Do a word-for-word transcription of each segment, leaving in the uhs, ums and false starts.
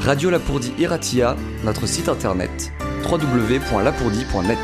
Radio Lapourdie Iratia, notre site internet w w w point lapourdie point net.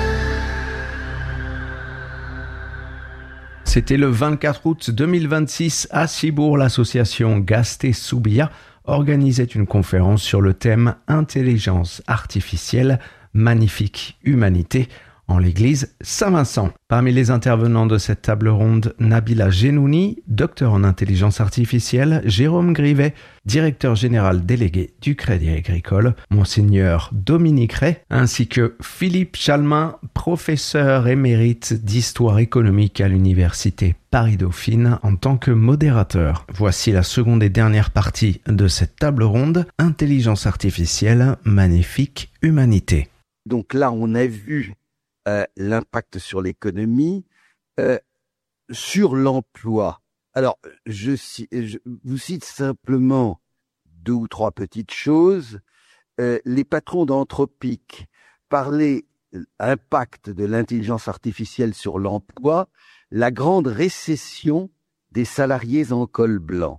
C'était le vingt-quatre août deux mille vingt-six à Cibourg. L'association Gasté Soubia organisait une conférence sur le thème « Intelligence artificielle, magnifique humanité » en l'église Saint-Vincent. Parmi les intervenants de cette table ronde, Nabila Genouni, docteur en intelligence artificielle, Jérôme Grivet, directeur général délégué du Crédit Agricole, Monseigneur Dominique Ray, ainsi que Philippe Chalmin, professeur émérite d'histoire économique à l'université Paris-Dauphine en tant que modérateur. Voici la seconde et dernière partie de cette table ronde, Intelligence artificielle, magnifique humanité. Donc là, on a vu Euh, l'impact sur l'économie, euh, sur l'emploi. Alors, je, je vous cite simplement deux ou trois petites choses. Euh, les patrons d'Anthropic parlaient impact de l'intelligence artificielle sur l'emploi, la grande récession des salariés en col blanc.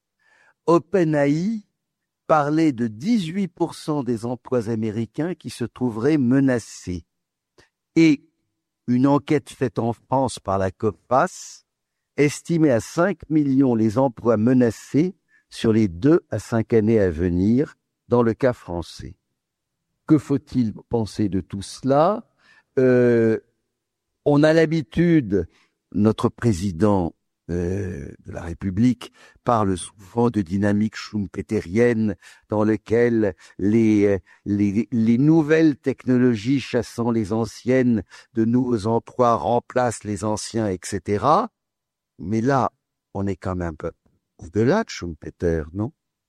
OpenAI parlait de dix-huit pour cent des emplois américains qui se trouveraient menacés. Et une enquête faite en France par la COPAS estimait à cinq millions les emplois menacés sur les deux à cinq années à venir dans le cas français. Que faut-il penser de tout cela ? euh, On a l'habitude, notre président euh, de la République parle souvent de dynamique schumpeterienne dans lequel les, les, les nouvelles technologies chassant les anciennes, de nouveaux emplois remplacent les anciens, et cetera. Mais là, on est quand même un peu au-delà de Schumpeter, non ?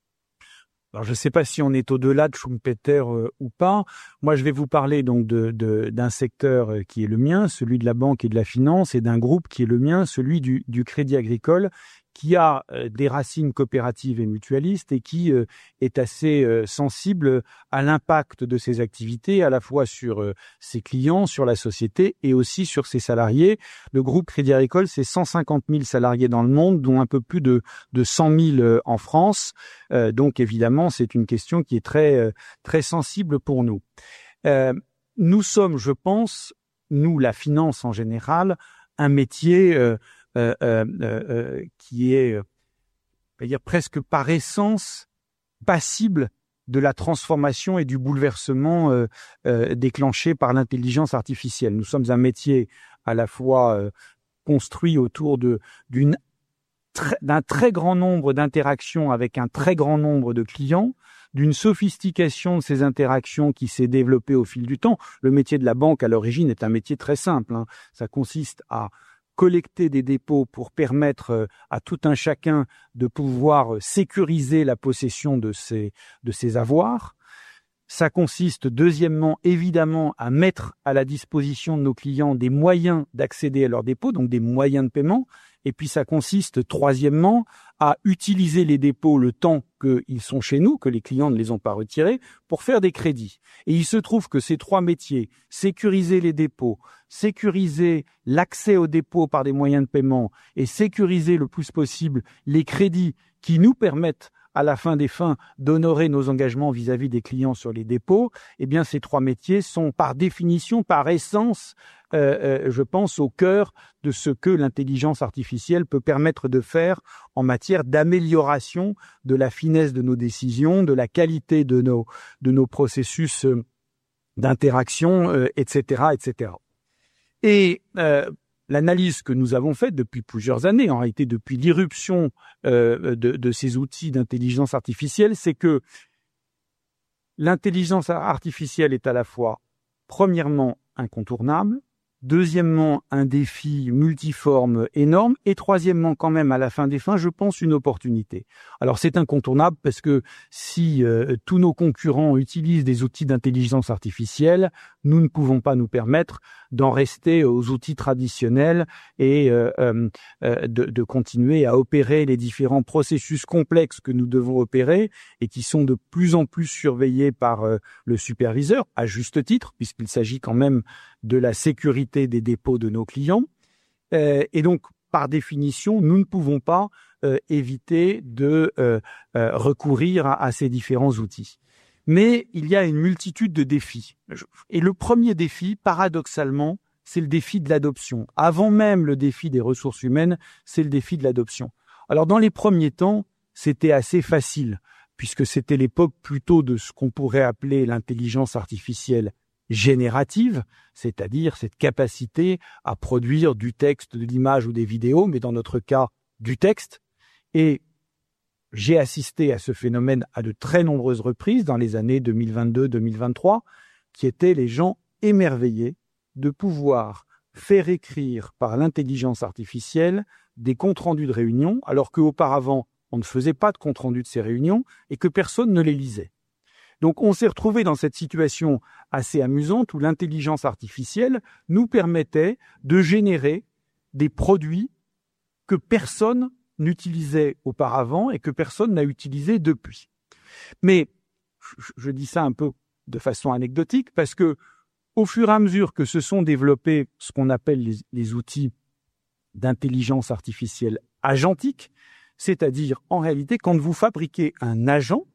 Alors, je ne sais pas si on est au-delà de Schumpeter euh, ou pas. Moi, je vais vous parler donc de, de, d'un secteur euh, qui est le mien, celui de la banque et de la finance, et d'un groupe qui est le mien, celui du, du Crédit Agricole, qui a euh, des racines coopératives et mutualistes et qui euh, est assez euh, sensible à l'impact de ses activités, à la fois sur euh, ses clients, sur la société et aussi sur ses salariés. Le groupe Crédit Agricole, c'est cent cinquante mille salariés dans le monde, dont un peu plus de, de cent mille euh, en France. Euh, donc évidemment, c'est une question qui est très, euh, très sensible pour nous. Euh, nous sommes, je pense, nous, la finance en général, un métier euh, Euh, euh, euh, qui est, euh, on va dire presque par essence passible de la transformation et du bouleversement euh, euh, déclenché par l'intelligence artificielle. Nous sommes un métier à la fois euh, construit autour de d'une tr- d'un très grand nombre d'interactions avec un très grand nombre de clients, d'une sophistication de ces interactions qui s'est développée au fil du temps. Le métier de la banque à l'origine est un métier très simple, hein. Ça consiste à collecter des dépôts pour permettre à tout un chacun de pouvoir sécuriser la possession de ses, de ses avoirs. Ça consiste, deuxièmement, évidemment, à mettre à la disposition de nos clients des moyens d'accéder à leurs dépôts, donc des moyens de paiement. Et puis ça consiste, troisièmement, à utiliser les dépôts le temps qu'ils sont chez nous, que les clients ne les ont pas retirés, pour faire des crédits. Et il se trouve que ces trois métiers, sécuriser les dépôts, sécuriser l'accès aux dépôts par des moyens de paiement et sécuriser le plus possible les crédits qui nous permettent à la fin des fins d'honorer nos engagements vis-à-vis des clients sur les dépôts, eh bien ces trois métiers sont par définition, par essence, euh, euh, je pense, au cœur de ce que l'intelligence artificielle peut permettre de faire en matière d'amélioration de la finesse de nos décisions, de la qualité de nos, de nos processus euh, d'interaction, euh, et cetera, et cetera. Et euh, l'analyse que nous avons faite depuis plusieurs années, en réalité depuis l'irruption euh, de, de ces outils d'intelligence artificielle, c'est que l'intelligence artificielle est à la fois, premièrement, incontournable, deuxièmement, un défi multiforme énorme, et troisièmement, quand même, à la fin des fins, je pense, une opportunité. Alors, c'est incontournable parce que si euh, tous nos concurrents utilisent des outils d'intelligence artificielle, nous ne pouvons pas nous permettre d'en rester aux outils traditionnels et euh, euh, de, de continuer à opérer les différents processus complexes que nous devons opérer et qui sont de plus en plus surveillés par euh, le superviseur, à juste titre, puisqu'il s'agit quand même de la sécurité des dépôts de nos clients. Euh, et donc, par définition, nous ne pouvons pas euh, éviter de euh, euh, recourir à, à ces différents outils. Mais il y a une multitude de défis. Et le premier défi, paradoxalement, c'est le défi de l'adoption. Avant même le défi des ressources humaines, c'est le défi de l'adoption. Alors dans les premiers temps, c'était assez facile, puisque c'était l'époque plutôt de ce qu'on pourrait appeler l'intelligence artificielle générative, c'est-à-dire cette capacité à produire du texte, de l'image ou des vidéos, mais dans notre cas, du texte. Et j'ai assisté à ce phénomène à de très nombreuses reprises dans les années deux mille vingt-deux deux mille vingt-trois, qui étaient les gens émerveillés de pouvoir faire écrire par l'intelligence artificielle des comptes rendus de réunions, alors qu'auparavant, on ne faisait pas de comptes rendus de ces réunions et que personne ne les lisait. Donc on s'est retrouvé dans cette situation assez amusante où l'intelligence artificielle nous permettait de générer des produits que personne n'utilisait auparavant et que personne n'a utilisé depuis. Mais je, je dis ça un peu de façon anecdotique parce que au fur et à mesure que se sont développés ce qu'on appelle les, les outils d'intelligence artificielle agentique, c'est-à-dire en réalité quand vous fabriquez un agent,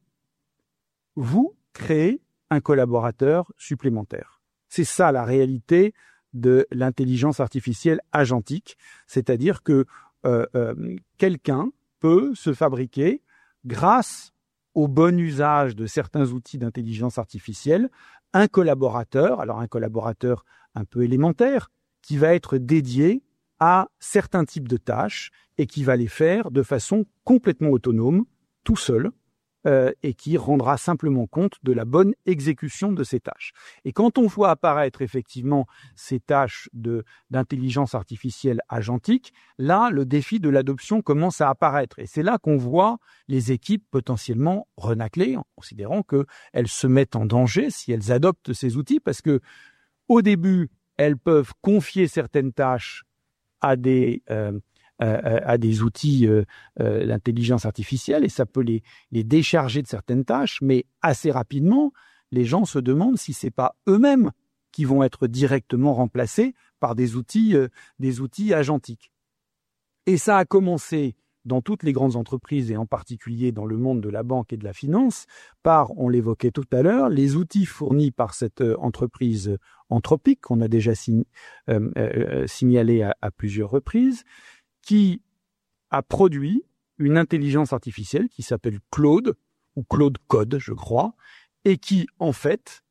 vous créez un collaborateur supplémentaire. C'est ça la réalité de l'intelligence artificielle agentique, c'est-à-dire que euh, euh, quelqu'un peut se fabriquer, grâce au bon usage de certains outils d'intelligence artificielle, un collaborateur, alors un collaborateur un peu élémentaire, qui va être dédié à certains types de tâches et qui va les faire de façon complètement autonome, tout seul, euh, et qui rendra simplement compte de la bonne exécution de ces tâches. Et quand on voit apparaître effectivement ces tâches de, d'intelligence artificielle agentique, là, le défi de l'adoption commence à apparaître. Et c'est là qu'on voit les équipes potentiellement renâcler, en considérant qu'elles se mettent en danger si elles adoptent ces outils, parce que au début, elles peuvent confier certaines tâches à des... Euh, Euh, à des outils euh, euh, d'intelligence artificielle et ça peut les, les décharger de certaines tâches, mais assez rapidement, les gens se demandent si c'est pas eux-mêmes qui vont être directement remplacés par des outils, euh, des outils agentiques. Et ça a commencé dans toutes les grandes entreprises et en particulier dans le monde de la banque et de la finance par, on l'évoquait tout à l'heure, les outils fournis par cette entreprise Anthropic qu'on a déjà sign- euh, euh, signalé à, à plusieurs reprises, qui a produit une intelligence artificielle qui s'appelle Claude, ou Claude Code, je crois, et qui, en fait,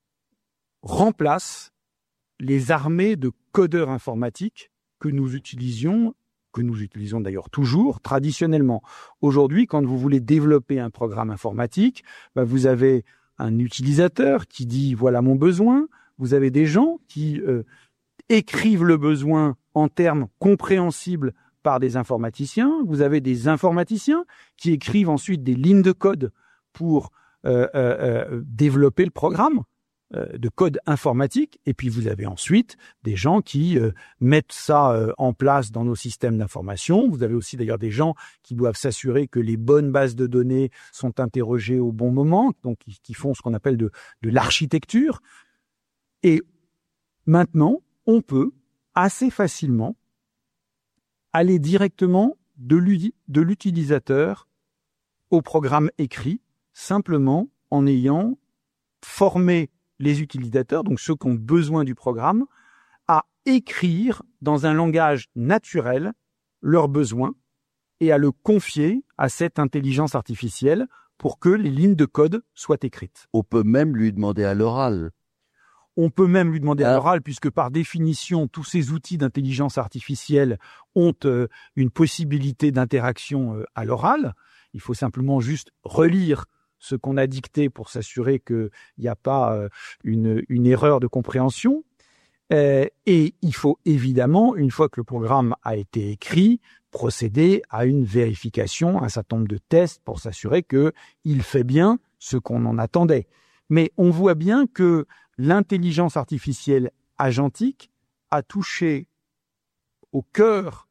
remplace les armées de codeurs informatiques que nous utilisions, que nous utilisons d'ailleurs toujours, traditionnellement. Aujourd'hui, quand vous voulez développer un programme informatique, bah, vous avez un utilisateur qui dit « voilà mon besoin », vous avez des gens qui euh, écrivent le besoin en termes compréhensibles par des informaticiens, vous avez des informaticiens qui écrivent ensuite des lignes de code pour euh, euh, développer le programme euh, de code informatique, et puis vous avez ensuite des gens qui euh, mettent ça euh, en place dans nos systèmes d'information. Vous avez aussi d'ailleurs des gens qui doivent s'assurer que les bonnes bases de données sont interrogées au bon moment, donc qui, qui font ce qu'on appelle de, de l'architecture. Et maintenant, on peut assez facilement aller directement de l'utilisateur au programme écrit, simplement en ayant formé les utilisateurs, donc ceux qui ont besoin du programme, à écrire dans un langage naturel leurs besoins et à le confier à cette intelligence artificielle pour que les lignes de code soient écrites. On peut même lui demander à l'oral. On peut même lui demander à l'oral, puisque par définition, tous ces outils d'intelligence artificielle ont euh, une possibilité d'interaction euh, à l'oral. Il faut simplement juste relire ce qu'on a dicté pour s'assurer qu'il n'y a pas euh, une, une erreur de compréhension. Euh, et il faut évidemment, une fois que le programme a été écrit, procéder à une vérification, un certain nombre de tests pour s'assurer qu'il fait bien ce qu'on en attendait. Mais on voit bien que l'intelligence artificielle agentique a touché au cœur